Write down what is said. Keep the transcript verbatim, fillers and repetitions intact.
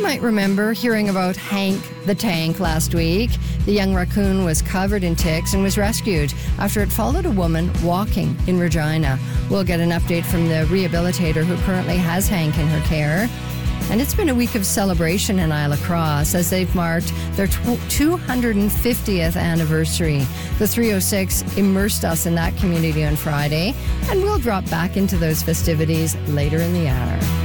You might remember hearing about Hank the Tank last week. The young raccoon was covered in ticks and was rescued after it followed a woman walking in Regina. We'll get an update from the rehabilitator who currently has Hank in her care. And it's been a week of celebration in Isla Cross as they've marked their two hundred fiftieth anniversary. The three oh six immersed us in that community on Friday, and we'll drop back into those festivities later in the hour.